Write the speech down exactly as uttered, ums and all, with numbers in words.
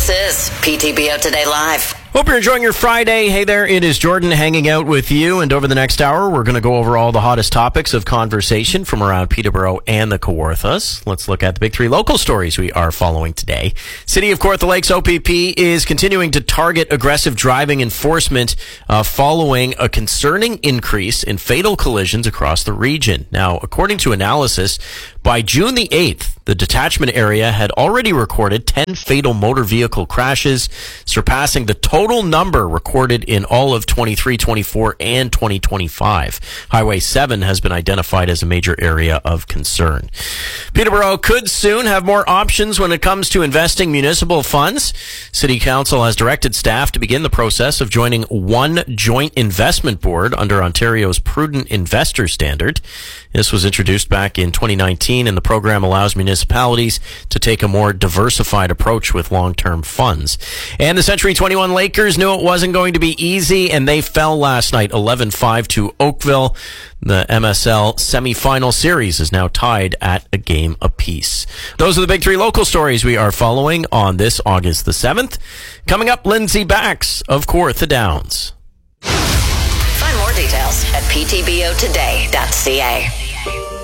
This is P T B O Today Live. Hope you're enjoying your Friday. Hey there, it is Jordan hanging out with you, and over the next hour, we're going to go over all the hottest topics of conversation from around Peterborough and the Kawarthas. Let's look at the big three local stories we are following today. City of Kawartha Lakes O P P is continuing to target aggressive driving enforcement uh, following a concerning increase in fatal collisions across the region. Now, according to analysis, by June the eighth, the detachment area had already recorded ten fatal motor vehicle crashes, surpassing the total number recorded in all of twenty-three twenty-four and twenty twenty-five. Highway seven has been identified as a major area of concern. Peterborough could soon have more options when it comes to investing municipal funds. City Council has directed staff to begin the process of joining one joint investment board under Ontario's Prudent Investor Standard. This was introduced back in twenty nineteen, and the program allows municipalities to take a more diversified approach with long-term funds. And the Century twenty-one Lakers knew it wasn't going to be easy, and they fell last night eleven five to Oakville. The M S L semifinal series is now tied at a game apiece. Those are the big three local stories we are following on this August the seventh. Coming up, Lindsay Bax of Kawartha Downs. Find more details at p t b o today dot c a.